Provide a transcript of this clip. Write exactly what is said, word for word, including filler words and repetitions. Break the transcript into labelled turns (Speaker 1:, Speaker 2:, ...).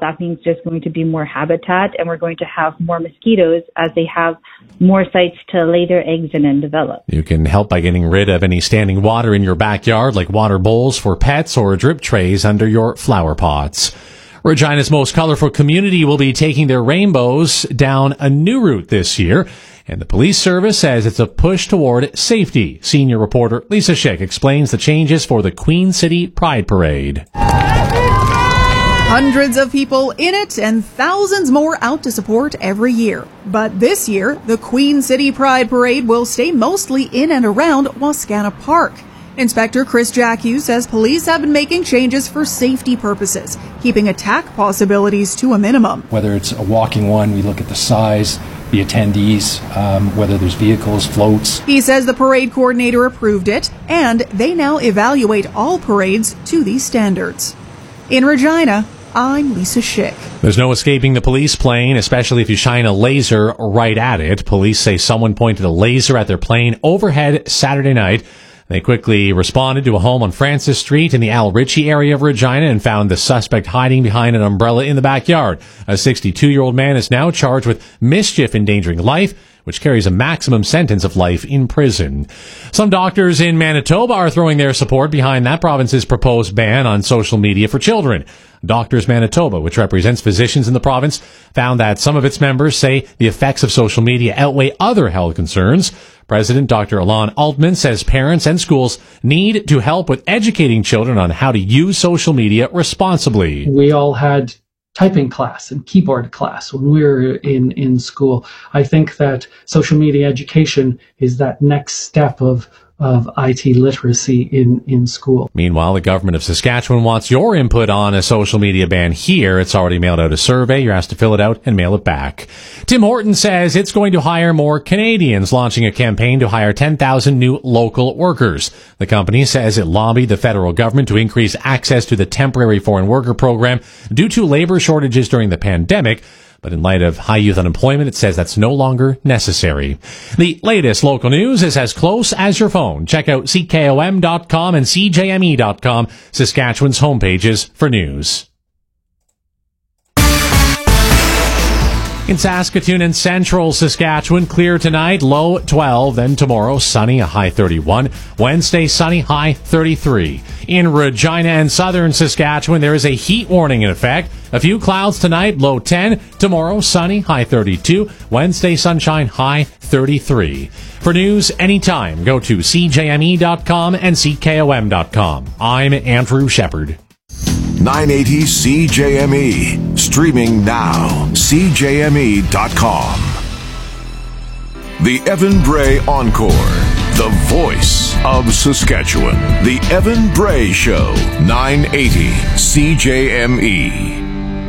Speaker 1: that means there's going to be more habitat and we're going to have more mosquitoes as they have more sites to lay their eggs in and develop.
Speaker 2: You can help by getting rid of any standing water in your backyard, like water bowls for pets or drip trays under your flower pots. Regina's most colorful community will be taking their rainbows down a new route this year, and the police service says it's a push toward safety. Senior reporter Lisa Schick explains the changes for the Queen City Pride Parade.
Speaker 3: Hundreds of people in it and thousands more out to support every year. But this year, the Queen City Pride Parade will stay mostly in and around Wascana Park. Inspector Chris Jacques says police have been making changes for safety purposes, keeping attack possibilities to a minimum.
Speaker 4: Whether it's a walking one, we look at the size, the attendees, um, whether there's vehicles, floats.
Speaker 3: He says the parade coordinator approved it, and they now evaluate all parades to these standards. In Regina, I'm Lisa Schick.
Speaker 2: There's no escaping the police plane, especially if you shine a laser right at it. Police say someone pointed a laser at their plane overhead Saturday night. They quickly responded to a home on Francis Street in the Al Ritchie area of Regina and found the suspect hiding behind an umbrella in the backyard. A sixty-two-year-old man is now charged with mischief endangering life, which carries a maximum sentence of life in prison. Some doctors in Manitoba are throwing their support behind that province's proposed ban on social media for children. Doctors Manitoba, which represents physicians in the province, found that some of its members say the effects of social media outweigh other health concerns. President Doctor Alon Altman says parents and schools need to help with educating children on how to use social media responsibly.
Speaker 5: We all had typing class and keyboard class when we were in, in school. I think that social media education is that next step of of I T literacy in, in school.
Speaker 2: Meanwhile, the government of Saskatchewan wants your input on a social media ban here. It's already mailed out a survey. You're asked to fill it out and mail it back. Tim Hortons says it's going to hire more Canadians, launching a campaign to hire ten thousand new local workers. The company says it lobbied the federal government to increase access to the temporary foreign worker program due to labor shortages during the pandemic. But in light of high youth unemployment, it says that's no longer necessary. The latest local news is as close as your phone. Check out C K O M dot com and C J M E dot com, Saskatchewan's homepages for news. In Saskatoon and central Saskatchewan, clear tonight, low twelve. Then tomorrow, sunny, a high thirty-one. Wednesday, sunny, high thirty-three. In Regina and southern Saskatchewan, there is a heat warning in effect. A few clouds tonight, low ten. Tomorrow, sunny, high thirty-two. Wednesday, sunshine, high thirty-three. For news anytime, go to C J M E dot com and C K O M dot com. I'm Andrew Shepard.
Speaker 6: nine eighty C J M E. Streaming now. C J M E dot com. The Evan Bray Encore. The voice of Saskatchewan. The Evan Bray Show. nine eighty C J M E.